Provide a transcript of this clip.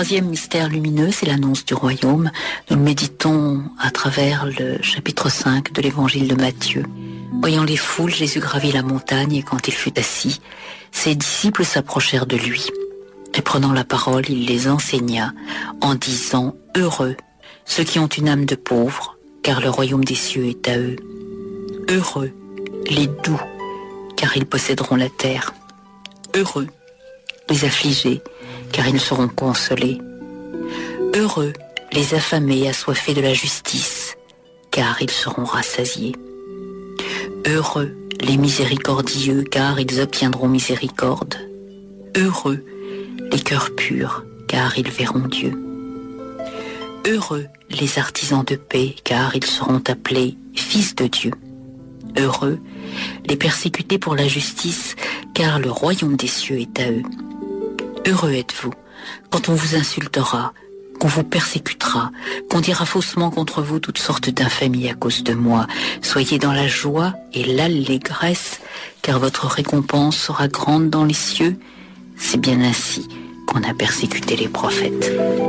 troisième mystère lumineux, c'est l'annonce du royaume. Nous le méditons à travers le chapitre 5 de l'évangile de Matthieu. Voyant les foules, Jésus gravit la montagne et quand il fut assis, ses disciples s'approchèrent de lui. Et prenant la parole, il les enseigna en disant « Heureux ceux qui ont une âme de pauvre, car le royaume des cieux est à eux. Heureux les doux, car ils posséderont la terre. Heureux les affligés, car ils seront consolés. Heureux les affamés et assoiffés de la justice, car ils seront rassasiés. Heureux les miséricordieux, car ils obtiendront miséricorde. Heureux les cœurs purs, car ils verront Dieu. Heureux les artisans de paix, car ils seront appelés fils de Dieu. Heureux les persécutés pour la justice, car le royaume des cieux est à eux. Heureux êtes-vous quand on vous insultera, qu'on vous persécutera, qu'on dira faussement contre vous toutes sortes d'infamies à cause de moi. Soyez dans la joie et l'allégresse, car votre récompense sera grande dans les cieux. C'est bien ainsi qu'on a persécuté les prophètes.